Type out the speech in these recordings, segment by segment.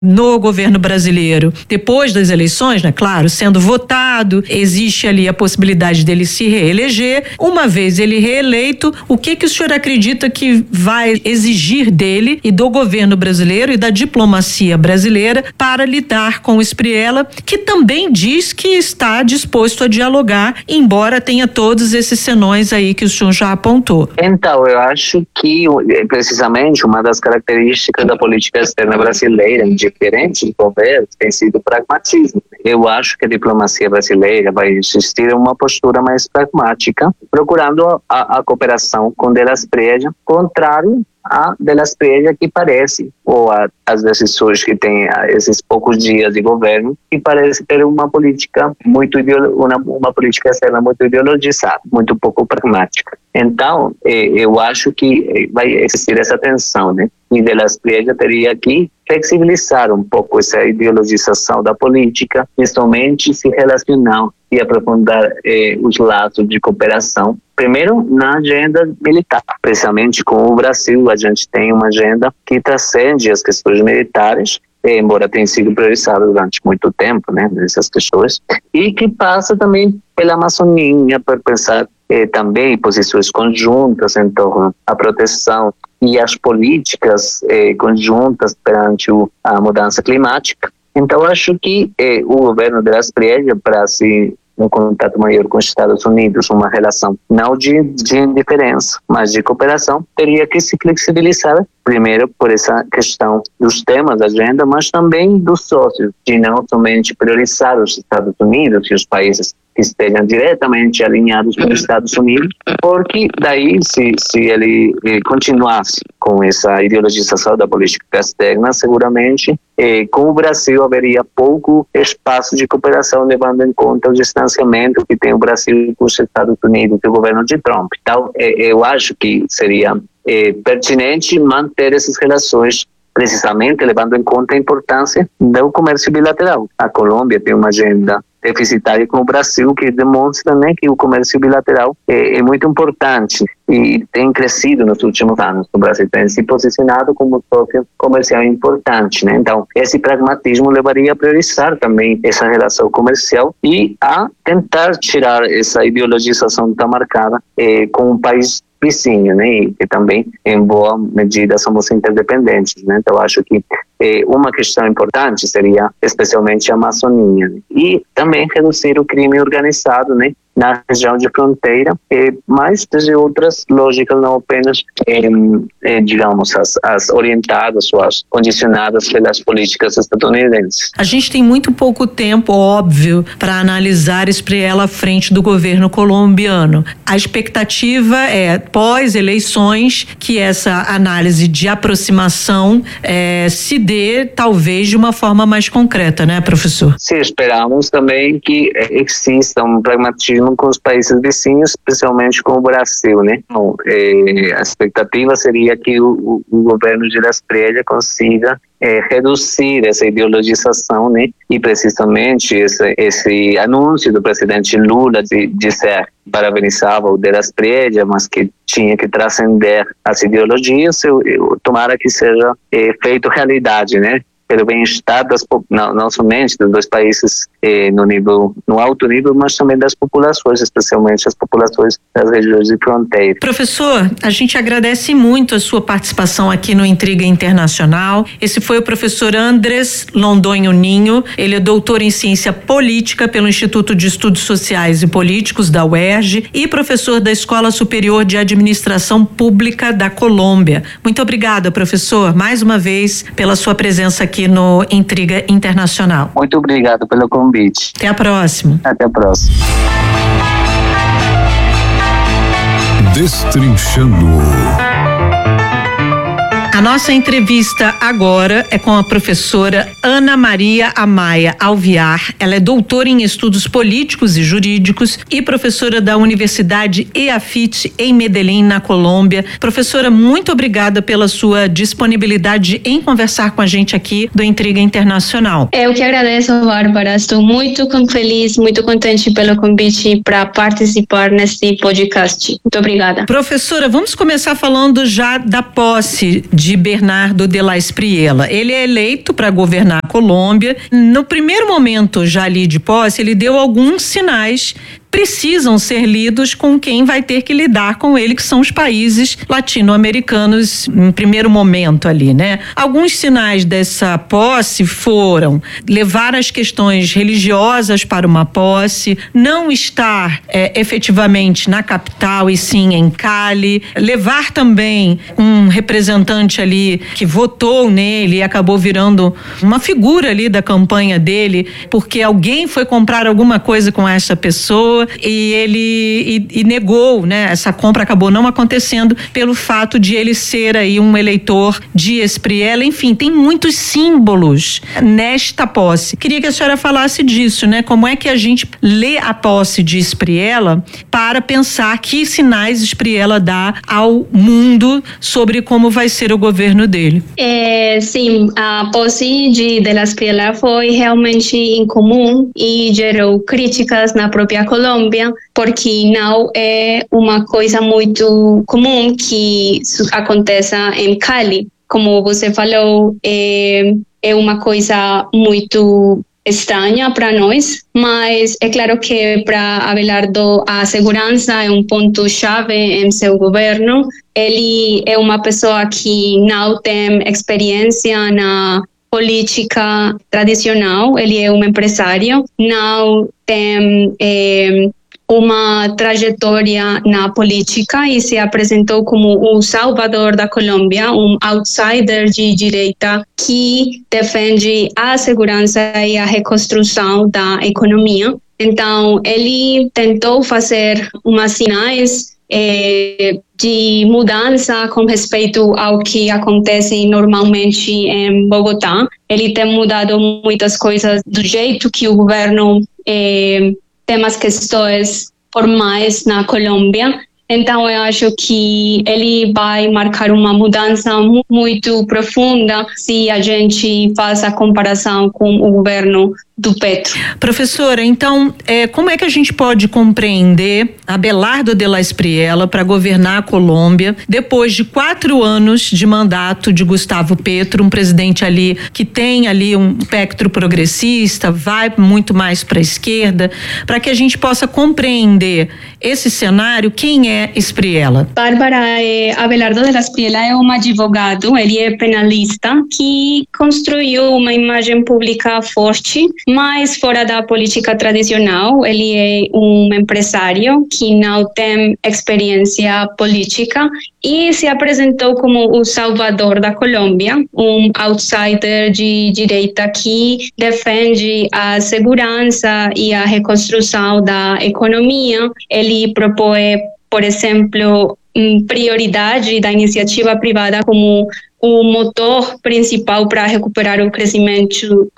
no governo brasileiro, depois das eleições, né? Claro, sendo votado, existe ali a possibilidade dele se reeleger. Uma vez ele reeleito, o que o senhor acredita que vai exigir dele e do governo brasileiro e da diplomacia brasileira para lidar com o Espriella, que também diz que está disposto a dialogar, embora tenha todos esses senões aí que o senhor já apontou? Então, eu acho que precisamente uma das características da política externa brasileira, diferente do governo, tem sido o pragmatismo. Eu acho que a diplomacia brasileira vai insistir em uma postura mais pragmática, procurando a cooperação com De Las Preda, contrário a De Las Preda, que parece, ou as decisões que tem esses poucos dias de governo, que parece ter uma política uma política externa muito ideologizada, muito pouco pragmática. Então, eu acho que vai existir essa tensão, né? E De Las Preda teria que flexibilizar um pouco essa ideologização da política, principalmente se relacionar e aprofundar os laços de cooperação. Primeiro, na agenda militar. Precisamente com o Brasil, a gente tem uma agenda que transcende as questões militares, embora tenha sido priorizada durante muito tempo, né, nessas questões, e que passa também pela Amazônia, para pensar também posições conjuntas em torno à proteção e as políticas conjuntas perante a mudança climática. Então, acho que o governo de Las Preda, para um contato maior com os Estados Unidos, uma relação não de indiferença, mas de cooperação, teria que se flexibilizar, primeiro por essa questão dos temas da agenda, mas também dos sócios, de não somente priorizar os Estados Unidos e os países que estejam diretamente alinhados com os Estados Unidos, porque daí, se ele continuasse com essa ideologização da política externa, seguramente com o Brasil haveria pouco espaço de cooperação, levando em conta o distanciamento que tem o Brasil com os Estados Unidos e o governo de Trump. Então, eu acho que seria pertinente manter essas relações, precisamente levando em conta a importância do comércio bilateral. A Colômbia tem uma agenda deficitária com o Brasil, que demonstra, né, que o comércio bilateral é muito importante e tem crescido nos últimos anos. O Brasil tem se posicionado como sócio comercial importante, né? Então, esse pragmatismo levaria a priorizar também essa relação comercial e a tentar tirar essa ideologização tão marcada com o país vizinho, né? E que também, em boa medida, somos interdependentes, né? Então, acho que uma questão importante seria especialmente a Amazônia, né? E também reduzir o crime organizado, né, na região de fronteira, mas desde outras lógicas, não apenas, digamos, as orientadas ou as condicionadas pelas políticas estadunidenses. A gente tem muito pouco tempo, óbvio, para analisar Espriella à frente do governo colombiano. A expectativa é, pós-eleições, que essa análise de aproximação se dê, talvez, de uma forma mais concreta, né, professor? Sim, esperamos também que exista um pragmatismo com os países vizinhos, especialmente com o Brasil, né? Então, a expectativa seria que o governo de Las Preda consiga reduzir essa ideologização, né? E precisamente esse anúncio do presidente Lula de dizer que parabenizava o De Las Preda, mas que tinha que transcender as ideologias, tomara que seja feito realidade, né? Pelo bem-estar não somente dos dois países no alto nível, mas também das populações, especialmente as populações das regiões de fronteira. Professor, a gente agradece muito a sua participação aqui no Intriga Internacional. Esse foi o professor Andrés Londoño Ninho. Ele é doutor em ciência política pelo Instituto de Estudos Sociais e Políticos da UERJ e professor da Escola Superior de Administração Pública da Colômbia. Muito obrigada, professor, mais uma vez pela sua presença aqui no Intriga Internacional. Muito obrigado pelo convite. Até a próxima. Até a próxima. Destrinchando. A nossa entrevista agora é com a professora Ana Maria Amaya Alviar. Ela é doutora em estudos políticos e jurídicos e professora da Universidade EAFIT em Medellín, na Colômbia. Professora, muito obrigada pela sua disponibilidade em conversar com a gente aqui do Intriga Internacional. Eu que agradeço, Bárbara. Estou muito feliz, muito contente pelo convite para participar nesse podcast. Muito obrigada. Professora, vamos começar falando já da posse de de Bernardo de la Espriella. Ele é eleito para governar a Colômbia. No primeiro momento já ali de posse, ele deu alguns sinais precisam ser lidos com quem vai ter que lidar com ele, que são os países latino-americanos em primeiro momento ali, né? Alguns sinais dessa posse foram levar as questões religiosas para uma posse, não estar efetivamente na capital e sim em Cali, levar também um representante ali que votou nele e acabou virando uma figura ali da campanha dele, porque alguém foi comprar alguma coisa com essa pessoa e ele negou, né? Essa compra acabou não acontecendo pelo fato de ele ser aí um eleitor de Espriella. Enfim, tem muitos símbolos nesta posse. Queria que a senhora falasse disso, né? Como é que a gente lê a posse de Espriella para pensar que sinais Espriella dá ao mundo sobre como vai ser o governo dele? Sim, a posse de la Espriella foi realmente incomum e gerou críticas na própria Colômbia, porque não é uma coisa muito comum que aconteça em Cali. Como você falou, é uma coisa muito estranha para nós, mas é claro que para Abelardo a segurança é um ponto-chave em seu governo. Ele é uma pessoa que não tem experiência na política tradicional, ele é um empresário, não tem uma trajetória na política e se apresentou como o salvador da Colômbia, um outsider de direita que defende a segurança e a reconstrução da economia. Então, ele tentou fazer umas sinais de mudança com respeito ao que acontece normalmente em Bogotá. Ele tem mudado muitas coisas do jeito que o governo tem as questões formais na Colômbia. Então, eu acho que ele vai marcar uma mudança muito profunda se a gente faz a comparação com o governo do Petro. Professora, então, como é que a gente pode compreender Abelardo de la Espriella para governar a Colômbia depois de 4 anos de mandato de Gustavo Petro, um presidente ali que tem ali um espectro progressista, vai muito mais para a esquerda, para que a gente possa compreender esse cenário? Quem é Espriella? Bárbara, Abelardo de la Espriella é um advogado, ele é penalista que construiu uma imagem pública forte, mas fora da política tradicional. Ele é um empresário que não tem experiência política e se apresentou como o salvador da Colômbia, um outsider de direita que defende a segurança e a reconstrução da economia. Ele propõe, por exemplo, prioridade da iniciativa privada como o motor principal para recuperar o crescimento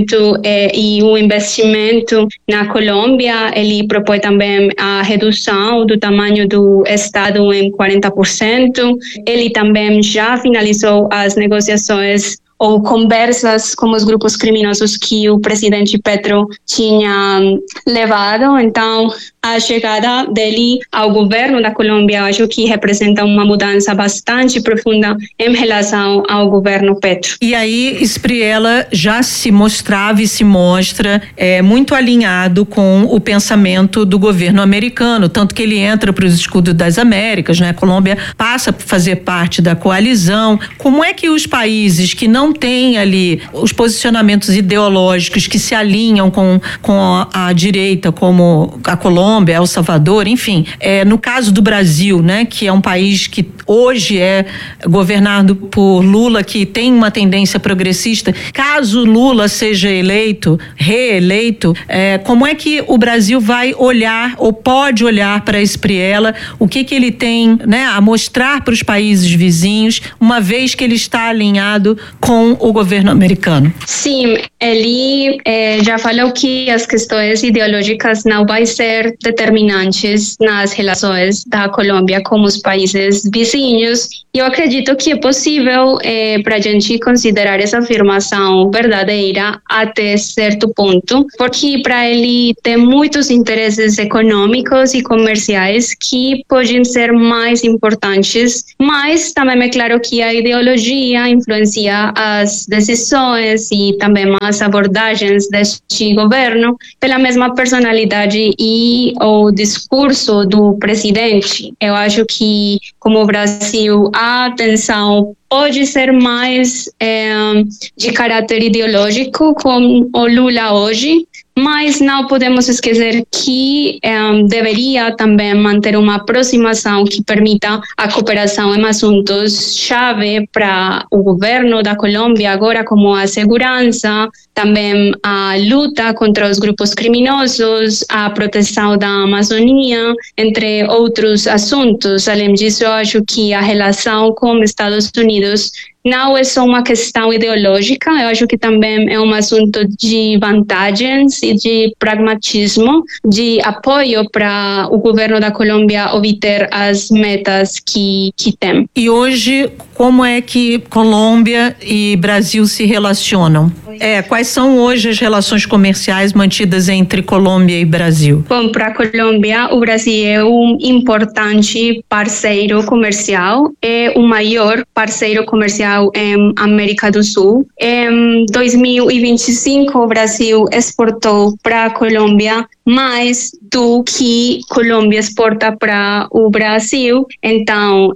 e o investimento na Colômbia. Ele propõe também a redução do tamanho do Estado em 40%. Ele também já finalizou as negociações ou conversas com os grupos criminosos que o presidente Petro tinha levado. Então, a chegada dele ao governo da Colômbia, acho que representa uma mudança bastante profunda em relação ao governo Petro. E aí, Espriella já se mostrava e se mostra muito alinhado com o pensamento do governo americano, tanto que ele entra para os escudos das Américas, né? A Colômbia passa a fazer parte da coalizão. Como é que os países que não têm ali os posicionamentos ideológicos que se alinham com a direita, como a Colômbia, El Salvador, enfim, no caso do Brasil, né, que é um país que hoje é governado por Lula, que tem uma tendência progressista, caso Lula seja reeleito, como é que o Brasil vai olhar ou pode olhar para Espriella, o que ele tem, né, a mostrar para os países vizinhos, uma vez que ele está alinhado com o governo americano? Sim, ele já falou que as questões ideológicas não vai ser determinantes nas relações da Colômbia com os países vizinhos. Eu acredito que é possível para a gente considerar essa afirmação verdadeira até certo ponto, porque para ele tem muitos interesses econômicos e comerciais que podem ser mais importantes, mas também é claro que a ideologia influencia as decisões e também as abordagens deste governo pela mesma personalidade e o discurso do presidente. Eu acho que, como o Brasil, a atenção pode ser mais de caráter ideológico, como o Lula hoje, mas não podemos esquecer que deveria também manter uma aproximação que permita a cooperação em assuntos-chave para o governo da Colômbia agora, como a segurança, também a luta contra os grupos criminosos, a proteção da Amazônia, entre outros assuntos. Além disso, eu acho que a relação com os Estados Unidos não é só uma questão ideológica, eu acho que também é um assunto de vantagens e de pragmatismo, de apoio para o governo da Colômbia obter as metas que tem. E hoje, como é que Colômbia e Brasil se relacionam? Quais são hoje as relações comerciais mantidas entre Colômbia e Brasil? Bom, para a Colômbia, o Brasil é um importante parceiro comercial, é o maior parceiro comercial em América do Sul. Em 2025, o Brasil exportou para a Colômbia mais do que Colômbia exporta para o Brasil. Então,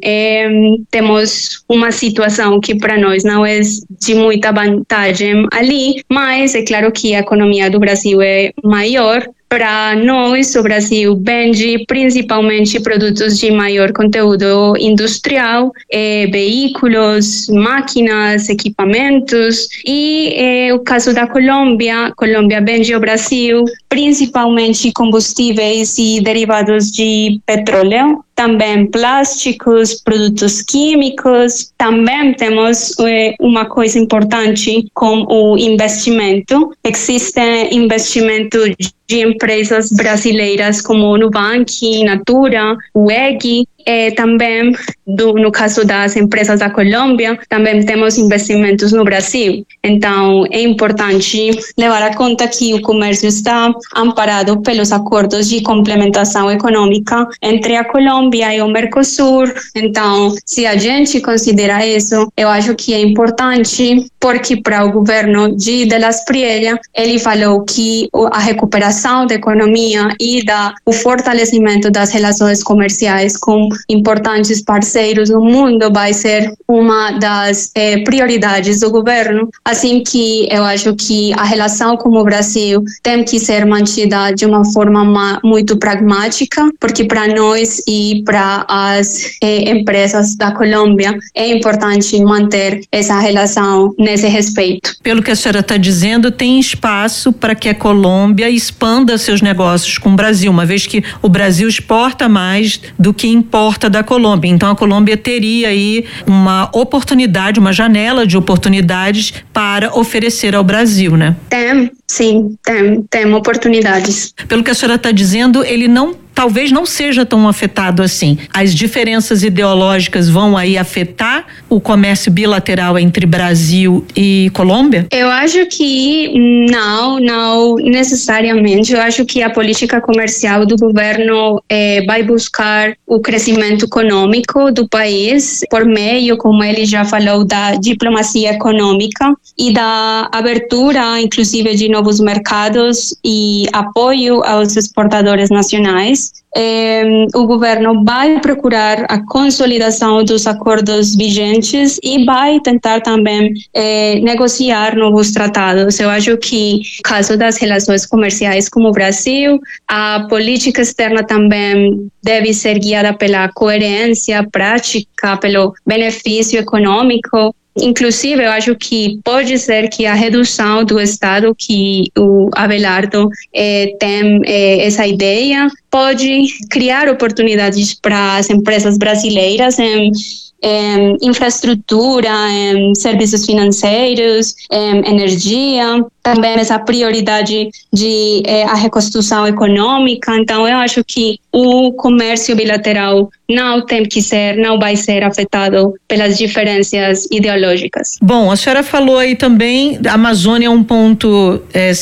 temos uma situação que para nós não é de muita vantagem ali, mas é claro que a economia do Brasil é maior. Para nós, o Brasil vende principalmente produtos de maior conteúdo industrial, veículos, máquinas, equipamentos. E o caso da Colômbia vende ao Brasil principalmente combustíveis e derivados de petróleo, também plásticos, produtos químicos. Também temos uma coisa importante com o investimento. Existe investimento de empresas brasileiras como Nubank, Natura, WEG. Também, no caso das empresas da Colômbia, também temos investimentos no Brasil. Então, é importante levar a conta que o comércio está amparado pelos acordos de complementação econômica entre a Colômbia e o Mercosul. Então, se a gente considera isso, eu acho que é importante, porque para o governo de De Las Priella, ele falou que a recuperação da economia e o fortalecimento das relações comerciais com importantes parceiros no mundo vai ser uma das prioridades do governo. Assim que eu acho que a relação com o Brasil tem que ser mantida de uma forma muito pragmática, porque para nós e para as empresas da Colômbia é importante manter essa relação nesse respeito. Pelo que a senhora está dizendo, tem espaço para que a Colômbia expanda seus negócios com o Brasil, uma vez que o Brasil exporta mais do que importa da Colômbia. Então a Colômbia teria aí uma oportunidade, uma janela de oportunidades para oferecer ao Brasil, né? Tem oportunidades. Pelo que a senhora está dizendo, ele talvez não seja tão afetado assim. As diferenças ideológicas vão aí afetar o comércio bilateral entre Brasil e Colômbia? Eu acho que não necessariamente. Eu acho que a política comercial do governo vai buscar o crescimento econômico do país por meio, como ele já falou, da diplomacia econômica e da abertura, inclusive, de novos mercados e apoio aos exportadores nacionais. O governo vai procurar a consolidação dos acordos vigentes e vai tentar também negociar novos tratados. Eu acho que, no caso das relações comerciais com o Brasil, a política externa também deve ser guiada pela coerência prática, pelo benefício econômico. Inclusive, eu acho que pode ser que a redução do Estado, que o Abelardo tem essa ideia, pode criar oportunidades para as empresas brasileiras em infraestrutura, serviços financeiros, energia, também essa prioridade de a reconstrução econômica. Então, eu acho que o comércio bilateral não vai ser afetado pelas diferenças ideológicas. Bom, a senhora falou aí também, a Amazônia é um ponto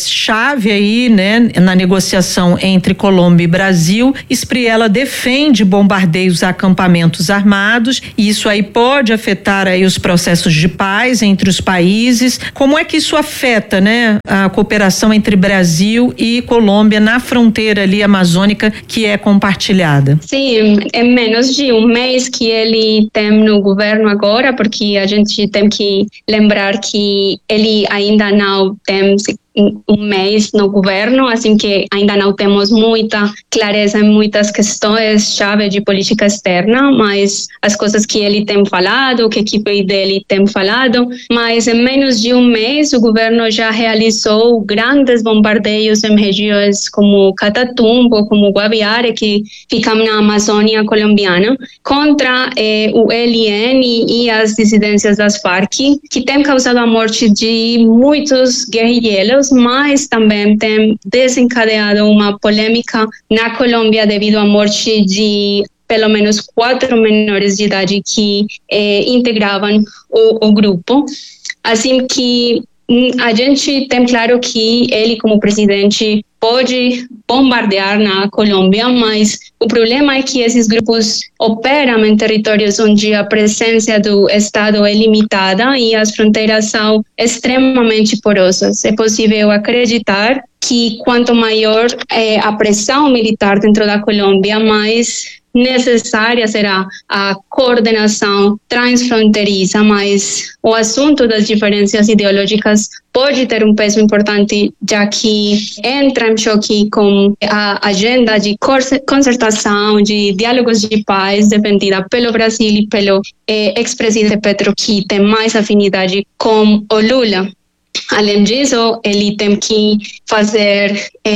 chave aí, né, na negociação entre Colômbia e Brasil. Espriella defende bombardeios a acampamentos armados, e isso aí pode afetar aí os processos de paz entre os países. Como é que isso afeta, né, a cooperação entre Brasil e Colômbia na fronteira ali amazônica que é compartilhada? Sim, é menos de um mês que ele tem no governo agora, porque a gente tem que lembrar que ele ainda não tem um mês no governo, assim que ainda não temos muita clareza em muitas questões-chave de política externa, mas as coisas que ele tem falado, que a equipe dele tem falado, mas em menos de um mês o governo já realizou grandes bombardeios em regiões como Catatumbo, como Guaviare, que ficam na Amazônia colombiana, contra o ELN e as dissidências das Farc, que tem causado a morte de muitos guerrilheiros, mas também tem desencadeado uma polêmica na Colômbia devido à morte de pelo menos 4 menores de idade que integravam o grupo. Assim que a gente tem claro que ele, como presidente, pode bombardear na Colômbia, mas o problema é que esses grupos operam em territórios onde a presença do Estado é limitada e as fronteiras são extremamente porosas. É possível acreditar que quanto maior a pressão militar dentro da Colômbia, mais necessária será a coordenação transfronteiriça, mas o assunto das diferenças ideológicas pode ter um peso importante, já que entra em choque com a agenda de concertação, de diálogos de paz, defendida pelo Brasil e pelo ex-presidente Petro, que tem mais afinidade com o Lula. Além disso, ele tem que fazer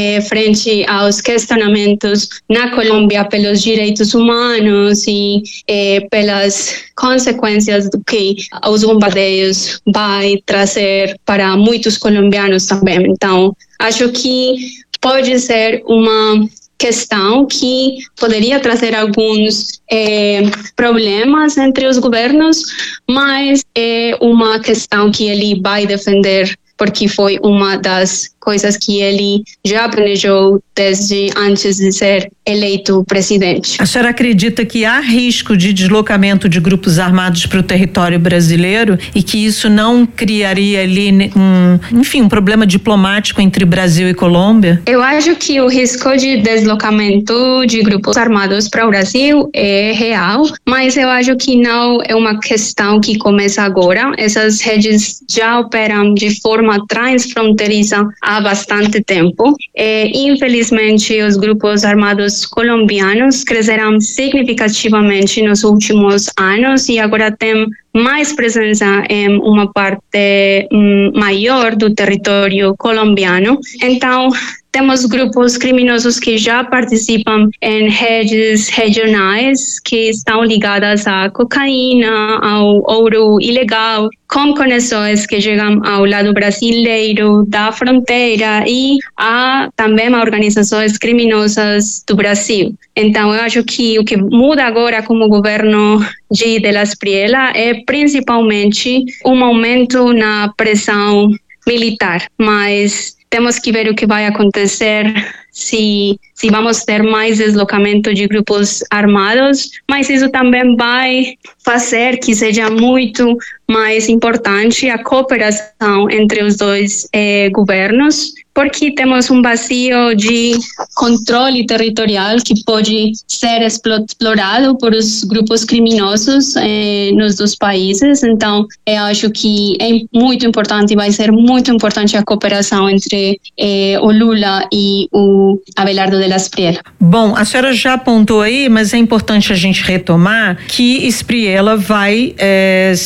frente aos questionamentos na Colômbia pelos direitos humanos e pelas consequências do que os bombardeios vai trazer para muitos colombianos também. Então, acho que pode ser uma questão que poderia trazer alguns problemas entre os governos, mas é uma questão que ele vai defender porque foi uma das coisas que ele já planejou desde antes de ser eleito presidente. A senhora acredita que há risco de deslocamento de grupos armados para o território brasileiro e que isso não criaria ali um problema diplomático entre Brasil e Colômbia? Eu acho que o risco de deslocamento de grupos armados para o Brasil é real, mas eu acho que não é uma questão que começa agora. Essas redes já operam de forma transfronteiriça há bastante tempo. Infelizmente, os grupos armados colombianos cresceram significativamente nos últimos anos e agora tem mais presença em uma parte maior do território colombiano. Então, temos grupos criminosos que já participam em redes regionais que estão ligadas à cocaína, ao ouro ilegal, com conexões que chegam ao lado brasileiro da fronteira e também a organizações criminosas do Brasil. Então, eu acho que o que muda agora com o governo de Espriella é principalmente um aumento na pressão militar, mas temos que ver o que vai acontecer se vamos ter mais deslocamento de grupos armados, mas isso também vai fazer que seja muito mais importante a cooperação entre os dois governos, porque temos um vazio de controle territorial que pode ser explorado por os grupos criminosos nos dois países. Então, eu acho que é muito importante, vai ser muito importante a cooperação entre o Lula e o Abelardo de Espriella. Bom, a senhora já apontou aí, mas é importante a gente retomar que Espriella vai se posicionar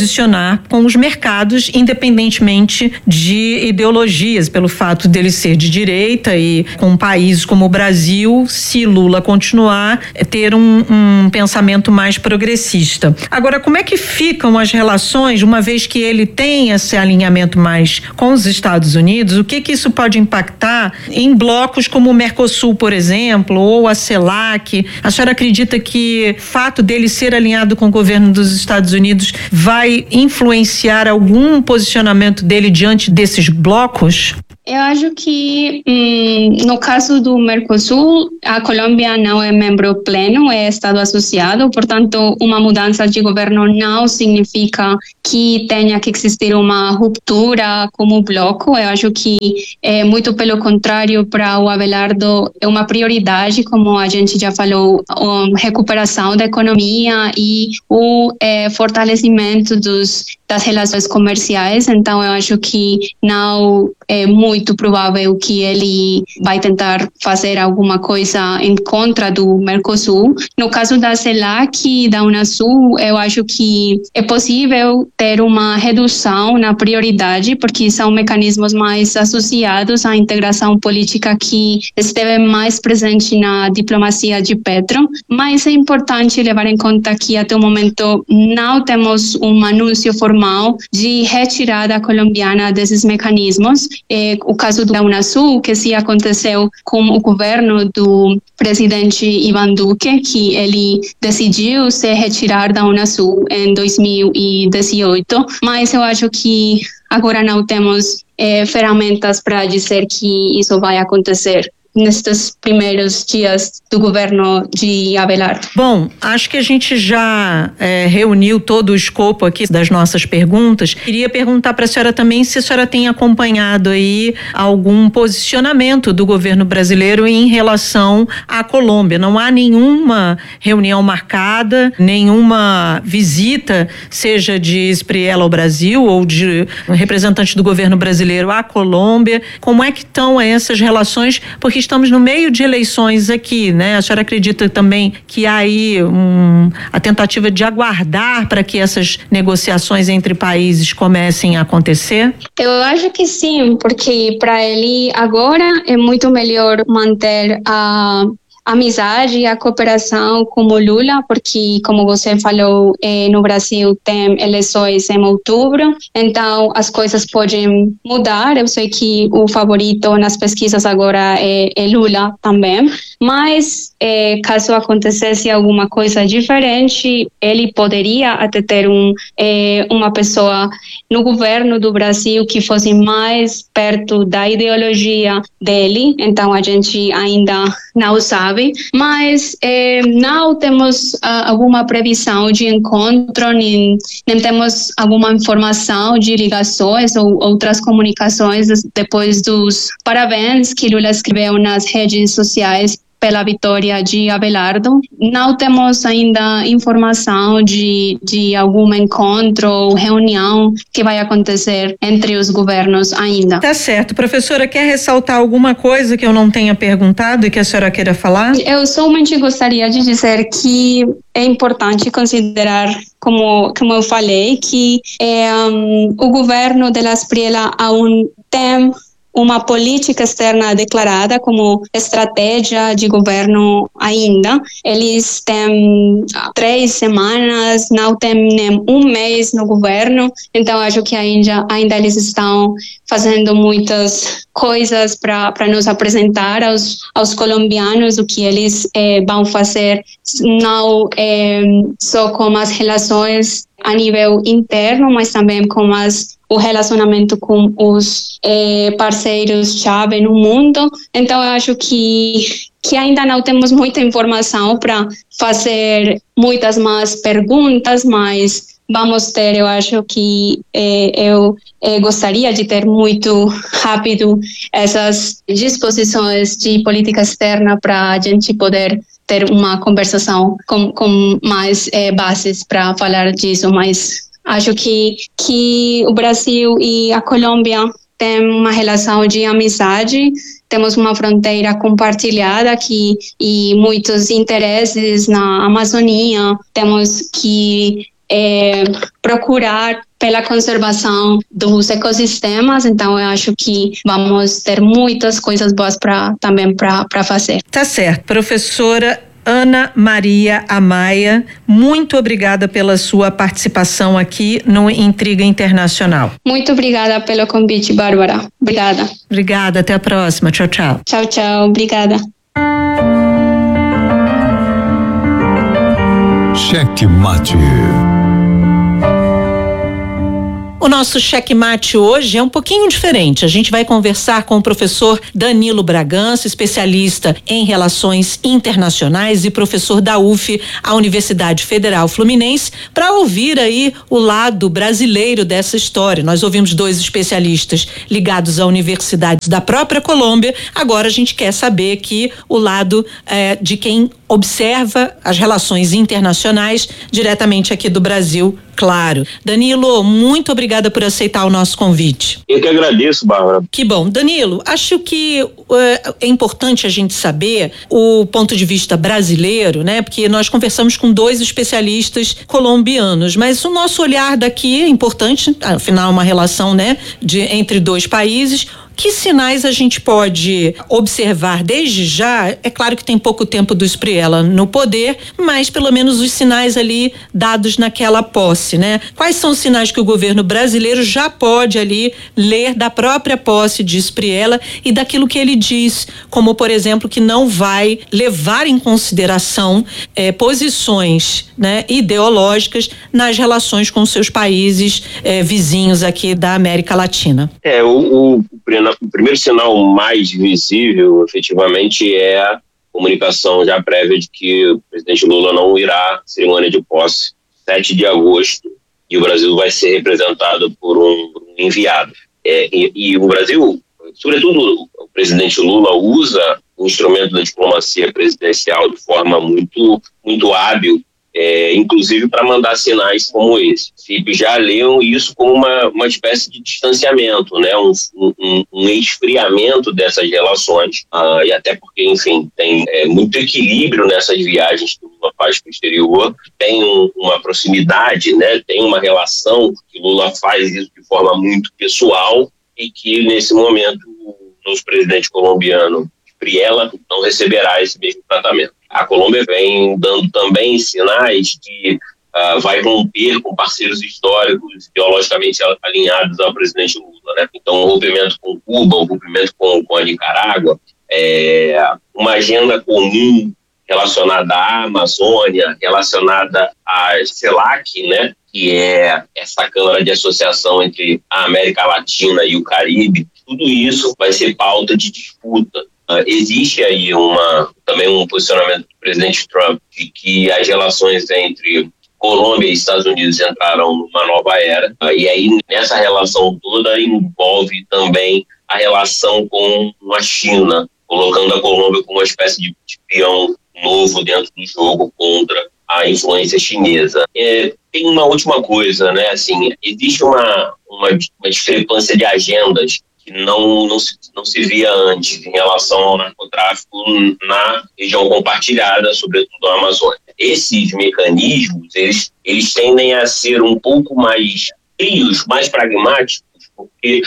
posicionar com os mercados, independentemente de ideologias, pelo fato dele ser de direita e com países como o Brasil, se Lula continuar, ter um pensamento mais progressista. Agora, como é que ficam as relações, uma vez que ele tem esse alinhamento mais com os Estados Unidos? O que isso pode impactar em blocos como o Mercosul, por exemplo, ou a CELAC? A senhora acredita que o fato dele ser alinhado com o governo dos Estados Unidos vai influenciar algum posicionamento dele diante desses blocos? Eu acho que, no caso do Mercosul, a Colômbia não é membro pleno, é Estado associado, portanto, uma mudança de governo não significa que tenha que existir uma ruptura como bloco. Eu acho que, muito pelo contrário, para o Abelardo é uma prioridade, como a gente já falou, a recuperação da economia e o fortalecimento das relações comerciais. Então, eu acho que não é muito provável que ele vai tentar fazer alguma coisa em contra do Mercosul. No caso da CELAC e da Unasul, eu acho que é possível ter uma redução na prioridade, porque são mecanismos mais associados à integração política que esteve mais presente na diplomacia de Petro. Mas é importante levar em conta que até o momento não temos um anúncio formal de retirada colombiana desses mecanismos. O caso da Unasul, que se aconteceu com o governo do presidente Iván Duque, que ele decidiu se retirar da Unasul em 2018, mas eu acho que agora não temos ferramentas para dizer que isso vai acontecer nestes primeiros dias do governo de Abelardo. Bom, acho que a gente já reuniu todo o escopo aqui das nossas perguntas. Queria perguntar para a senhora também se a senhora tem acompanhado aí algum posicionamento do governo brasileiro em relação à Colômbia. Não há nenhuma reunião marcada, nenhuma visita, seja de Espriella ao Brasil ou de representante do governo brasileiro à Colômbia. Como é que estão essas relações? Porque estamos no meio de eleições aqui, né? A senhora acredita também que há aí a tentativa de aguardar para que essas negociações entre países comecem a acontecer? Eu acho que sim, porque para ele agora é muito melhor manter a amizade e a cooperação com o Lula, porque, como você falou, no Brasil tem eleições em outubro, então as coisas podem mudar. Eu sei que o favorito nas pesquisas agora é Lula também, mas caso acontecesse alguma coisa diferente, ele poderia até ter uma pessoa no governo do Brasil que fosse mais perto da ideologia dele. Então a gente ainda não sabe, mas não temos alguma previsão de encontro, nem temos alguma informação de ligações ou outras comunicações depois dos parabéns que Lula escreveu nas redes sociais pela vitória de Abelardo. Não temos ainda informação de algum encontro ou reunião que vai acontecer entre os governos ainda. Tá certo. Professora, quer ressaltar alguma coisa que eu não tenha perguntado e que a senhora queira falar? Eu somente gostaria de dizer que é importante considerar, como eu falei, que o governo de Espriella aún tem uma política externa declarada como estratégia de governo ainda. Eles têm 3 semanas, não têm nem um mês no governo, então acho que ainda eles estão fazendo muitas coisas para nos apresentar aos colombianos o que eles vão fazer, não só com as relações a nível interno, mas também com o relacionamento com os parceiros-chave no mundo. Então, eu acho que ainda não temos muita informação para fazer muitas mais perguntas, mas vamos ter, eu acho que eu gostaria de ter muito rápido essas disposições de política externa para a gente poder ter uma conversação com mais bases para falar disso, mas acho que o Brasil e a Colômbia têm uma relação de amizade, temos uma fronteira compartilhada aqui e muitos interesses na Amazônia, temos que procurar pela conservação dos ecossistemas. Então, eu acho que vamos ter muitas coisas boas também para fazer. Tá certo. Professora Ana Maria Amaya, muito obrigada pela sua participação aqui no Intriga Internacional. Muito obrigada pelo convite, Bárbara. Obrigada. Obrigada, até a próxima. Tchau, tchau. Tchau, tchau. Obrigada. Cheque Mate. O nosso checkmate hoje é um pouquinho diferente. A gente vai conversar com o professor Danilo Bragança, especialista em relações internacionais e professor da UF, a Universidade Federal Fluminense, para ouvir aí o lado brasileiro dessa história. Nós ouvimos 2 especialistas ligados a universidades da própria Colômbia. Agora a gente quer saber aqui o lado de quem observa as relações internacionais diretamente aqui do Brasil, claro. Danilo, muito obrigada por aceitar o nosso convite. Eu que agradeço, Bárbara. Que bom. Danilo, acho que é importante a gente saber o ponto de vista brasileiro, né? Porque nós conversamos com 2 especialistas colombianos, mas o nosso olhar daqui é importante, afinal, uma relação, né, entre 2 países. Que sinais a gente pode observar desde já? É claro que tem pouco tempo do Espriella no poder, mas pelo menos os sinais ali dados naquela posse, né? Quais são os sinais que o governo brasileiro já pode ali ler da própria posse de Espriella e daquilo que ele diz, como por exemplo que não vai levar em consideração posições, né, ideológicas nas relações com seus países vizinhos aqui da América Latina? O primeiro sinal mais visível, efetivamente, é a comunicação já prévia de que o presidente Lula não irá à cerimônia de posse 7 de agosto e o Brasil vai ser representado por um enviado. E o Brasil, sobretudo o presidente Lula, usa o instrumento da diplomacia presidencial de forma muito, muito hábil, inclusive para mandar sinais como esse. Se já leram isso como uma espécie de distanciamento, né? Um esfriamento dessas relações, e até porque, enfim, tem muito equilíbrio nessas viagens que o Lula faz para o exterior, tem uma proximidade, né? Tem uma relação que o Lula faz isso de forma muito pessoal e que, nesse momento, o nosso presidente colombiano, Espriella, não receberá esse mesmo tratamento. A Colômbia vem dando também sinais que vai romper com parceiros históricos ideologicamente alinhados ao presidente Lula, né? Então, o rompimento com Cuba, o rompimento com a Nicarágua, uma agenda comum relacionada à Amazônia, relacionada à CELAC, né? Que é essa câmara de associação entre a América Latina e o Caribe. Tudo isso vai ser pauta de disputa. Existe aí também um posicionamento do presidente Trump de que as relações entre Colômbia e Estados Unidos entraram numa nova era, e aí nessa relação toda envolve também a relação com a China, colocando a Colômbia como uma espécie de peão novo dentro do jogo contra a influência chinesa. Tem uma última coisa, né? Assim, existe uma discrepância de agendas que não se via antes em relação ao narcotráfico na região compartilhada, sobretudo a Amazônia. Esses mecanismos, eles tendem a ser um pouco mais frios, mais pragmáticos, porque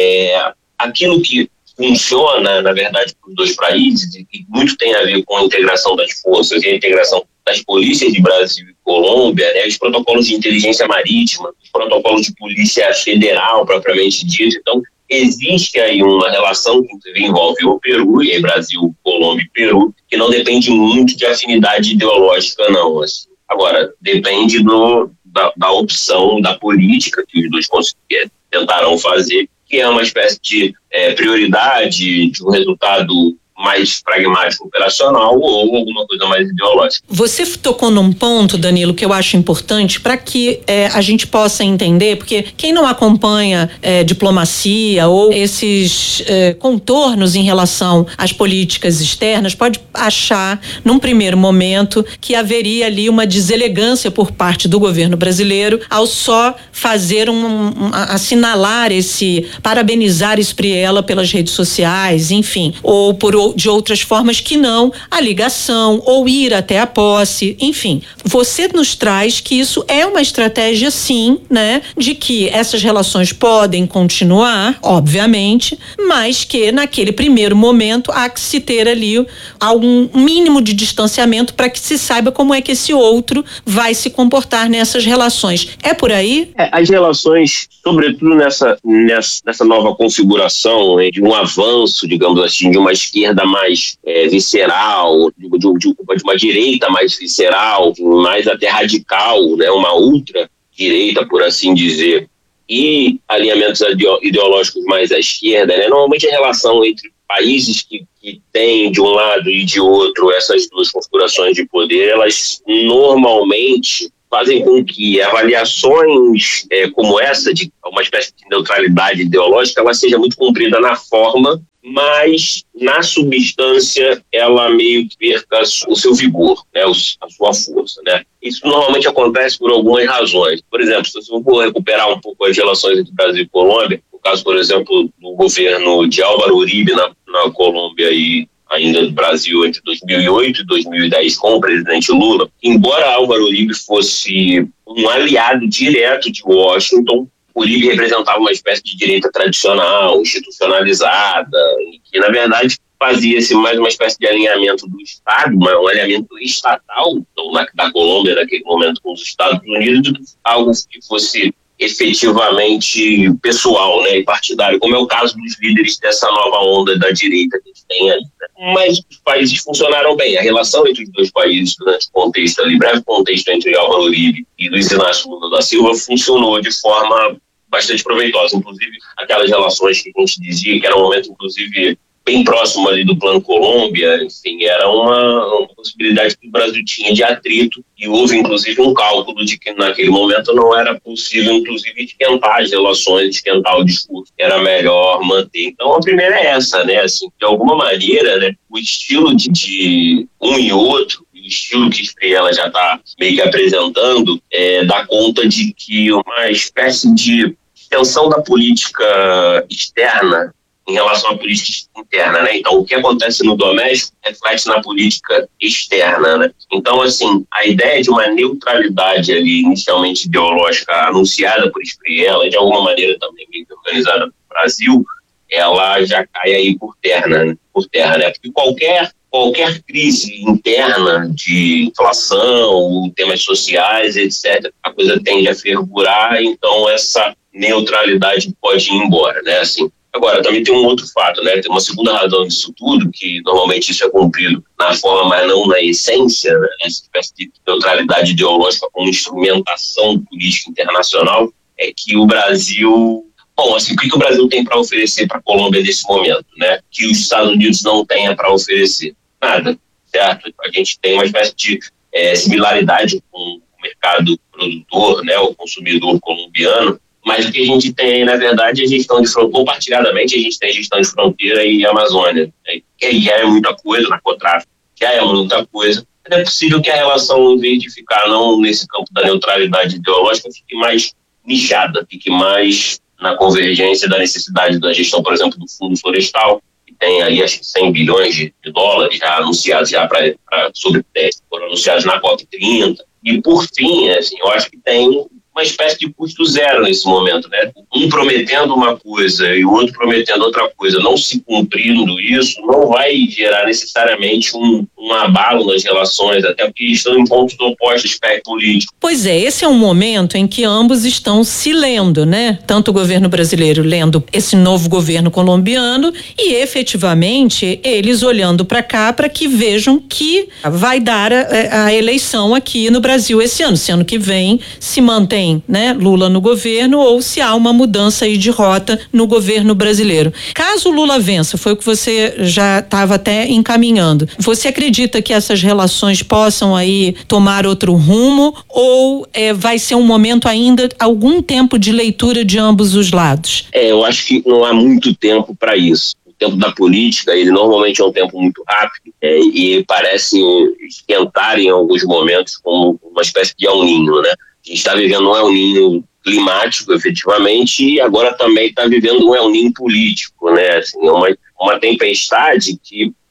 aquilo que funciona, na verdade, para os 2 países, e muito tem a ver com a integração das forças e a integração das polícias de Brasil e Colômbia, né, os protocolos de inteligência marítima, os protocolos de polícia federal, propriamente dito. Então, existe aí uma relação que inclusive envolve o Peru, e aí Brasil, Colômbia e Peru, que não depende muito de afinidade ideológica, não. Assim. Agora, depende da opção, da política que os 2 tentarão fazer, que é uma espécie de prioridade de um resultado mais pragmático operacional ou alguma coisa mais ideológica. Você tocou num ponto, Danilo, que eu acho importante para que a gente possa entender, porque quem não acompanha diplomacia ou esses contornos em relação às políticas externas pode achar, num primeiro momento, que haveria ali uma deselegância por parte do governo brasileiro ao só fazer assinalar parabenizar Espriella pelas redes sociais, enfim, ou por de outras formas que não a ligação ou ir até a posse, enfim. Você nos traz que isso é uma estratégia, sim, né, de que essas relações podem continuar, obviamente, mas que naquele primeiro momento há que se ter ali algum mínimo de distanciamento para que se saiba como é que esse outro vai se comportar nessas relações. É por aí? As relações, sobretudo nessa nova configuração de um avanço, digamos assim, de uma esquerda mais visceral, de uma direita mais visceral, mais até radical, né, uma ultra-direita, por assim dizer, e alinhamentos ideológicos mais à esquerda, né? Normalmente a relação entre países que têm de um lado e de outro essas duas configurações de poder, elas normalmente fazem com que avaliações como essa, de uma espécie de neutralidade ideológica, ela seja muito cumprida na forma, mas na substância ela meio que perca o seu vigor, né, a sua força, né? Isso normalmente acontece por algumas razões. Por exemplo, se eu for recuperar um pouco as relações entre Brasil e Colômbia, no caso, por exemplo, do governo de Álvaro Uribe na Colômbia e ainda do Brasil entre 2008 e 2010 com o presidente Lula, embora Álvaro Uribe fosse um aliado direto de Washington, Uribe representava uma espécie de direita tradicional, institucionalizada, que na verdade fazia-se mais uma espécie de alinhamento do Estado, um alinhamento estatal da Colômbia naquele momento com os Estados Unidos, algo que fosse efetivamente pessoal, né, e partidário, como é o caso dos líderes dessa nova onda da direita que a gente tem ali, né? Mas os países funcionaram bem. A relação entre os dois países durante o contexto ali, breve contexto entre Álvaro Uribe e Luiz Inácio Lula da Silva, funcionou de forma bastante proveitosa. Inclusive, aquelas relações que a gente dizia que era um momento, inclusive, bem próximo ali do Plano Colômbia, enfim, era uma possibilidade que o Brasil tinha de atrito, e houve, inclusive, um cálculo de que naquele momento não era possível, inclusive, esquentar as relações, esquentar o discurso, era melhor manter. Então, a primeira é essa, né, assim, de alguma maneira, né, o estilo de um e outro, o estilo que ela já está meio que apresentando, dá conta de que uma espécie de extensão da política externa em relação à política interna, né? Então, o que acontece no doméstico reflete na política externa, né? Então, assim, a ideia de uma neutralidade ali, inicialmente ideológica, anunciada por Espriella, de alguma maneira também bem organizada no Brasil, ela já cai aí por terra, né? Porque qualquer crise interna de inflação, temas sociais, etc., a coisa tende a fervurar, então essa neutralidade pode ir embora, né? Assim, agora, também tem um outro fato, né? Tem uma segunda razão disso tudo, que normalmente isso é cumprido na forma, mas não na essência, né? Essa espécie de neutralidade ideológica como instrumentação política internacional, é que o Brasil... Bom, assim, o que o Brasil tem para oferecer para a Colômbia nesse momento, né? Que os Estados Unidos não tenha para oferecer? Nada, certo? A gente tem uma espécie de similaridade com o mercado produtor, né? O consumidor colombiano, mas o que a gente tem, na verdade, é gestão de fronteira. Compartilhadamente, a gente tem gestão de fronteira e Amazônia, né? Que já é muita coisa, narcotráfico já é muita coisa. É possível que a relação, em vez de ficar não nesse campo da neutralidade ideológica, fique mais nichada, fique mais na convergência da necessidade da gestão, por exemplo, do Fundo Florestal, que tem ali, acho que 100 bilhões de dólares já anunciados, foram anunciados na COP30. E, por fim, assim, eu acho que tem uma espécie de custo zero nesse momento, né? Um prometendo uma coisa e o outro prometendo outra coisa, não se cumprindo isso, não vai gerar necessariamente um abalo nas relações, até porque estão em pontos opostos do espectro político. Pois é, esse é um momento em que ambos estão se lendo, né? Tanto o governo brasileiro lendo esse novo governo colombiano e efetivamente eles olhando para cá para que vejam que vai dar a eleição aqui no Brasil esse ano. Se ano que vem se mantém, né, Lula no governo ou se há uma mudança aí de rota no governo brasileiro. Caso Lula vença, foi o que você já estava até encaminhando, você acredita que essas relações possam aí tomar outro rumo ou vai ser um momento ainda, algum tempo de leitura de ambos os lados? Eu acho que não há muito tempo para isso. O tempo da política, ele normalmente é um tempo muito rápido e parece esquentar em alguns momentos como uma espécie de El Niño, né? A gente está vivendo um El Niño climático, efetivamente, e agora também está vivendo um El Niño político, né? Assim, uma tempestade que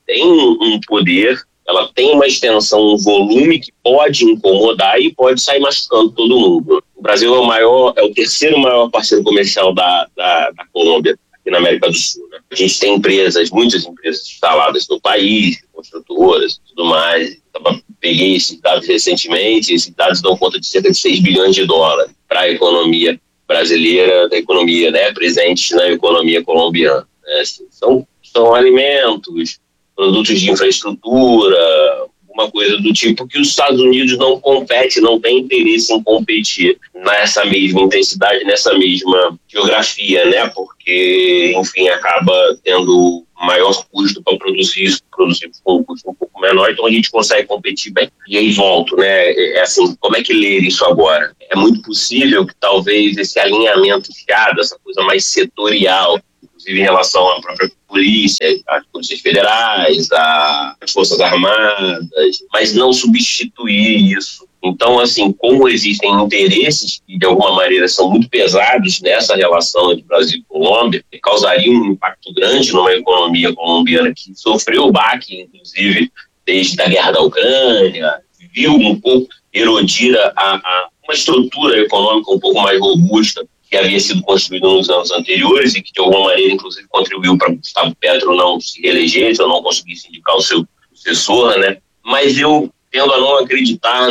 tem um poder, ela tem uma extensão, um volume que pode incomodar e pode sair machucando todo mundo. O Brasil é o terceiro maior parceiro comercial da Colômbia, aqui na América do Sul, né? A gente tem muitas empresas instaladas no país, construtoras e tudo mais. Peguei esses dados recentemente, esses dados dão conta de cerca de 6 bilhões de dólares para a economia brasileira, da economia, né, presente na economia colombiana. Né? São alimentos, produtos de infraestrutura, uma coisa do tipo que os Estados Unidos não compete, não tem interesse em competir nessa mesma intensidade, nessa mesma geografia, né? Porque, enfim, acaba tendo maior custo para produzir com um custo um pouco menor, então a gente consegue competir bem. E aí volto, né? Assim, como é que ler isso agora? É muito possível que talvez esse alinhamento fiado, essa coisa mais setorial, inclusive em relação à própria polícia, às polícias federais, às forças armadas, mas não substituir isso. Então, assim, como existem interesses que de alguma maneira são muito pesados nessa relação entre Brasil e Colômbia, causariam um impacto grande numa economia colombiana que sofreu baque, inclusive, desde a guerra da Ucrânia, viu um pouco erodir uma estrutura econômica um pouco mais robusta que havia sido construído nos anos anteriores e que, de alguma maneira, inclusive, contribuiu para o Gustavo Petro não se reeleger, ou não conseguisse indicar o seu sucessor, né? Mas eu tendo a não acreditar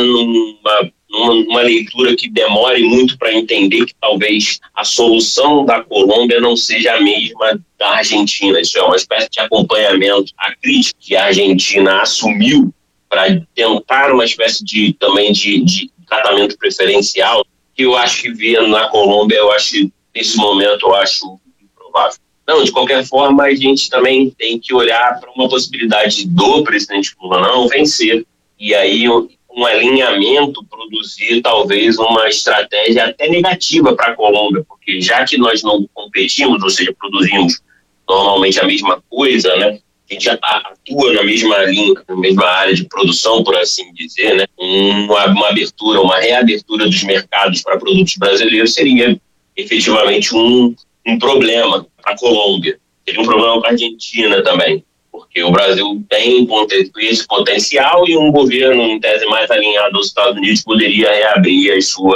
numa leitura que demore muito para entender que talvez a solução da Colômbia não seja a mesma da Argentina. Isso é uma espécie de acompanhamento à crítica que a Argentina assumiu para tentar uma espécie de tratamento preferencial, que eu acho que via na Colômbia, nesse momento, eu acho improvável. Não, de qualquer forma, a gente também tem que olhar para uma possibilidade do presidente Lula não vencer, e aí um alinhamento produzir talvez uma estratégia até negativa para a Colômbia, porque já que nós não competimos, ou seja, produzimos normalmente a mesma coisa, né? A gente já atua na mesma linha, na mesma área de produção, por assim dizer, né? Uma reabertura dos mercados para produtos brasileiros seria efetivamente um problema para a Colômbia. Seria um problema para a Argentina também, porque o Brasil tem esse potencial e um governo, em tese mais alinhado aos Estados Unidos, poderia reabrir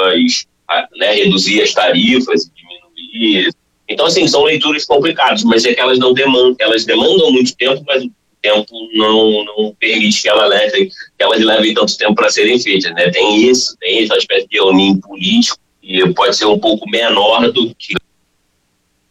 reduzir as tarifas e diminuir. Então, assim, são leituras complicadas, mas é que elas demandam muito tempo, mas o tempo não permite que elas levem tanto tempo para serem feitas, né? Tem essa espécie de reunião político, e pode ser um pouco menor do que